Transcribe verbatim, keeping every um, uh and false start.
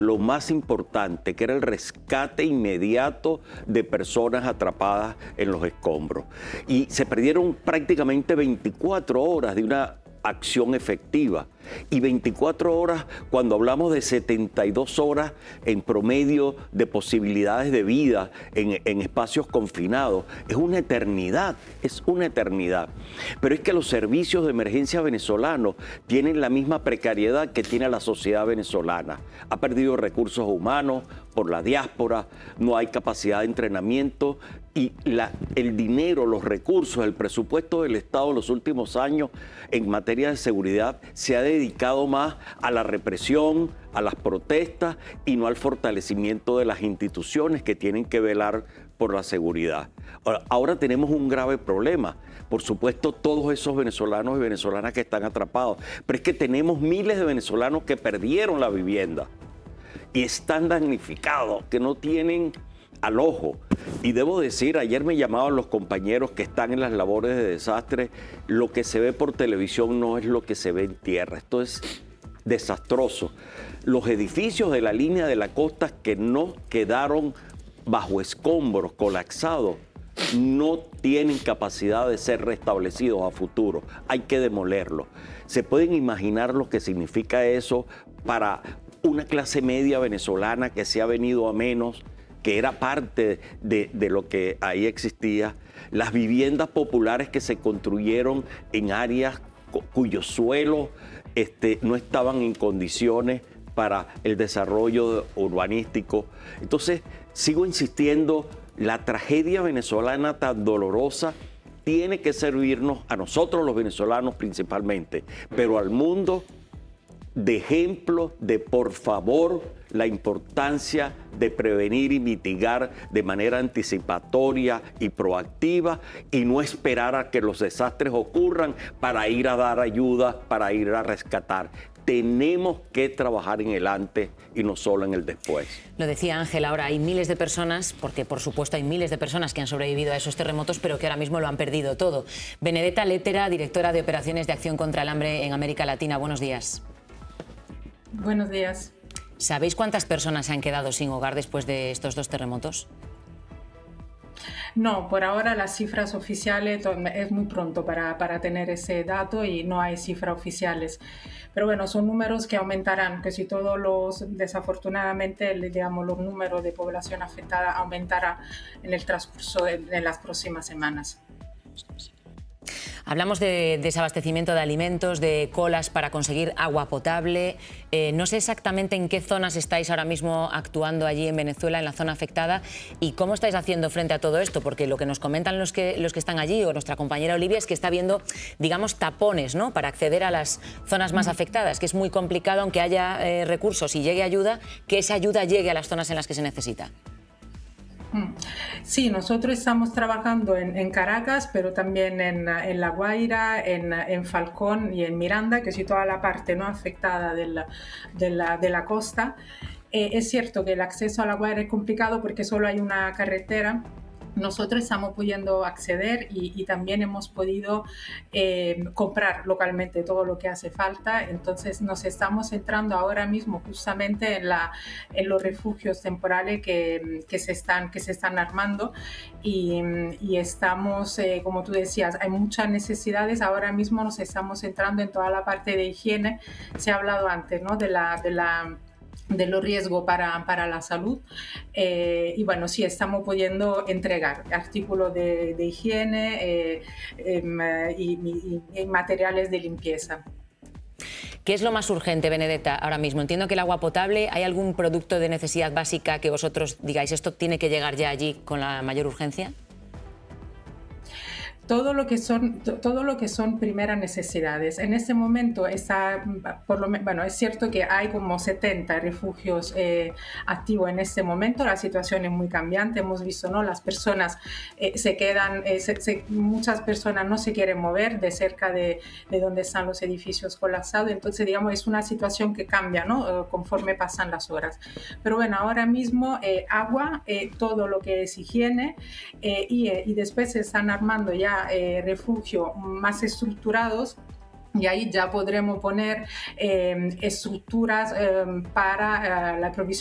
lo más importante, que era el rescate inmediato de personas atrapadas en los escombros. Y se perdieron prácticamente veinticuatro horas de una acción efectiva. Y veinticuatro horas, cuando hablamos de setenta y dos horas en promedio de posibilidades de vida en, en espacios confinados, es una eternidad, es una eternidad. Pero es que los servicios de emergencia venezolanos tienen la misma precariedad que tiene la sociedad venezolana. Ha perdido recursos humanos por la diáspora, no hay capacidad de entrenamiento y la, el dinero, los recursos, el presupuesto del Estado en los últimos años en materia de seguridad se ha dedicado más a la represión, a las protestas y no al fortalecimiento de las instituciones que tienen que velar por la seguridad. Ahora, ahora tenemos un grave problema. Por supuesto, todos esos venezolanos y venezolanas que están atrapados, pero es que tenemos miles de venezolanos que perdieron la vivienda y están damnificados, que no tienen alojo. Y debo decir, ayer me llamaban los compañeros que están en las labores de desastre, lo que se ve por televisión no es lo que se ve en tierra. Esto es desastroso. Los edificios de la línea de la costa que no quedaron bajo escombros, colapsados, no tienen capacidad de ser restablecidos a futuro. Hay que demolerlos. ¿Se pueden imaginar lo que significa eso para una clase media venezolana que se ha venido a menos, que era parte de, de lo que ahí existía? Las viviendas populares que se construyeron en áreas cuyos suelos este, no estaban en condiciones para el desarrollo urbanístico. Entonces, sigo insistiendo, la tragedia venezolana tan dolorosa tiene que servirnos a nosotros los venezolanos principalmente, pero al mundo de ejemplo de, por favor, la importancia de prevenir y mitigar de manera anticipatoria y proactiva y no esperar a que los desastres ocurran para ir a dar ayuda, para ir a rescatar. Tenemos que trabajar en el antes y no solo en el después. Lo decía Ángel, ahora hay miles de personas, porque por supuesto hay miles de personas que han sobrevivido a esos terremotos, pero que ahora mismo lo han perdido todo. Benedetta Lettera, directora de Operaciones de Acción contra el Hambre en América Latina. Buenos días. Buenos días. ¿Sabéis cuántas personas se han quedado sin hogar después de estos dos terremotos? No, por ahora las cifras oficiales es muy pronto para, para tener ese dato y no hay cifras oficiales. Pero bueno, son números que aumentarán, que si todos los, desafortunadamente, digamos, los números de población afectada aumentará en el transcurso de, de las próximas semanas. Hablamos de desabastecimiento de alimentos, de colas para conseguir agua potable. Eh, no sé exactamente en qué zonas estáis ahora mismo actuando allí en Venezuela, en la zona afectada, y cómo estáis haciendo frente a todo esto, porque lo que nos comentan los que, los que están allí, o nuestra compañera Olivia, es que está habiendo, digamos, tapones, ¿no?, para acceder a las zonas más afectadas, que es muy complicado, aunque haya eh, recursos y llegue ayuda, que esa ayuda llegue a las zonas en las que se necesita. Sí, nosotros estamos trabajando en, en Caracas, pero también en, en La Guaira, en, en Falcón y en Miranda, que es toda la parte no afectada de la, de la, de la costa. Eh, es cierto que el acceso a La Guaira es complicado porque solo hay una carretera. Nosotros estamos pudiendo acceder y, y también hemos podido eh, comprar localmente todo lo que hace falta. Entonces nos estamos centrando ahora mismo justamente en, la, en los refugios temporales que, que, se, están, que se están armando y, y estamos, eh, como tú decías, hay muchas necesidades. Ahora mismo nos estamos centrando en toda la parte de higiene. Se ha hablado antes, ¿no?, de la... De la de los riesgos para, para la salud eh, y bueno, sí estamos pudiendo entregar artículos de, de higiene eh, eh, y, y, y materiales de limpieza. ¿Qué es lo más urgente, Benedetta, ahora mismo? Entiendo que el agua potable, ¿hay algún producto de necesidad básica que vosotros digáis esto tiene que llegar ya allí con la mayor urgencia? Todo lo que son, todo lo que son primeras necesidades. En este momento está, por lo menos, bueno, es cierto que hay como setenta refugios eh, activos en este momento. La situación es muy cambiante. Hemos visto, ¿no?, las personas eh, se quedan, eh, se, se, muchas personas no se quieren mover de cerca de, de donde están los edificios colapsados. Entonces, digamos, es una situación que cambia, ¿no?, conforme pasan las horas. Pero bueno, ahora mismo eh, agua, eh, todo lo que es higiene eh, y, eh, y después se están armando ya Eh, refugios más estructurados y ahí ya podremos poner eh, estructuras eh, para eh, la provisión